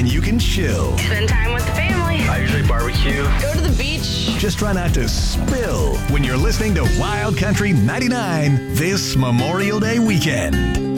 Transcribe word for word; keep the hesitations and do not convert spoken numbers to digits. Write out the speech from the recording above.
and you can chill. Spend time with the family. I usually barbecue. Go to the beach. Just try not to spill when you're listening to Wild Country ninety-nine this Memorial Day weekend.